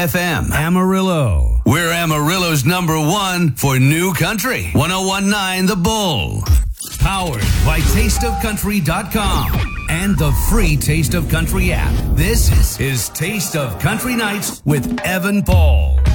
FM. Amarillo. We're Amarillo's number one for new country. 1019 The Bull. Powered by tasteofcountry.com and the free Taste of Country app. This is Taste of Country Nights with Evan Paul.